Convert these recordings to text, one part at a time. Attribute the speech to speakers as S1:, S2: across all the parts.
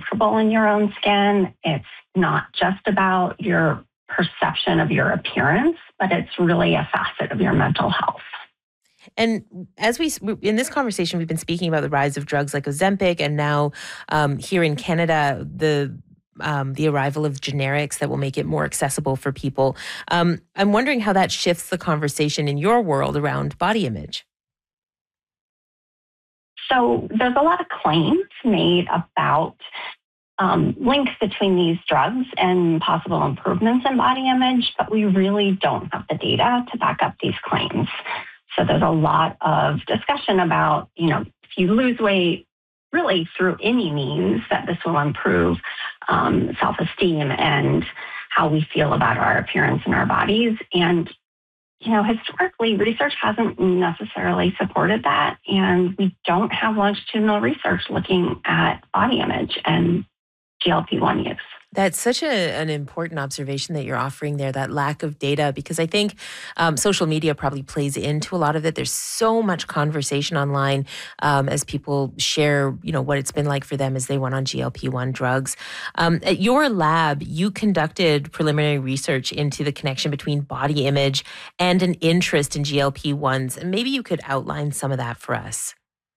S1: comfortable in your own skin. It's not just about your perception of your appearance, but it's really a facet of your mental health.
S2: And as in this conversation, we've been speaking about the rise of drugs like Ozempic, and now here in Canada, the arrival of generics that will make it more accessible for people. I'm wondering how that shifts the conversation in your world around body image.
S1: So there's a lot of claims made about links between these drugs and possible improvements in body image, but we really don't have the data to back up these claims. So there's a lot of discussion about, if you lose weight, really through any means, that this will improve self-esteem and how we feel about our appearance and our bodies. And, historically, research hasn't necessarily supported that. And we don't have longitudinal research looking at body image and GLP-1 use.
S2: That's such an important observation that you're offering there, that lack of data, because I think social media probably plays into a lot of it. There's so much conversation online as people share, what it's been like for them as they went on GLP-1 drugs. At your lab, you conducted preliminary research into the connection between body image and an interest in GLP-1s. And maybe you could outline some of that for us.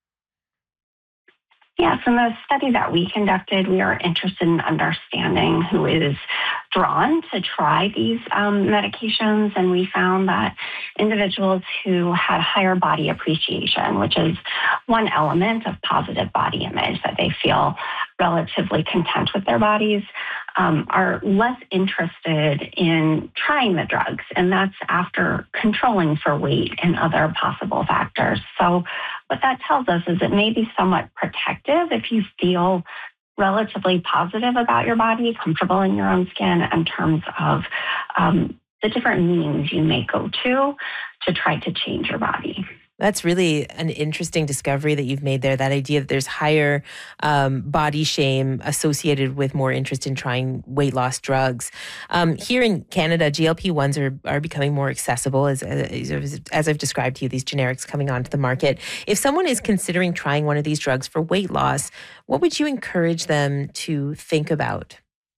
S1: Yes, in the study that we conducted, we are interested in understanding who is drawn to try these medications. And we found that individuals who had higher body appreciation, which is one element of positive body image, that they feel relatively content with their bodies, are less interested in trying the drugs. And that's after controlling for weight and other possible factors. So what that tells us is it may be somewhat protective if you feel relatively positive about your body, comfortable in your own skin, in terms of the different means you may go to try to change your body.
S2: That's really an interesting discovery that you've made there, that idea that there's higher body shame associated with more interest in trying weight loss drugs. Here in Canada, GLP-1s are becoming more accessible, as I've described to you, these generics coming onto the market. If someone is considering trying one of these drugs for weight loss, what would you encourage them to think about?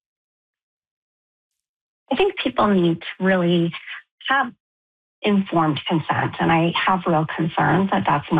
S1: I think people need to really have informed consent, and I have real concerns that that's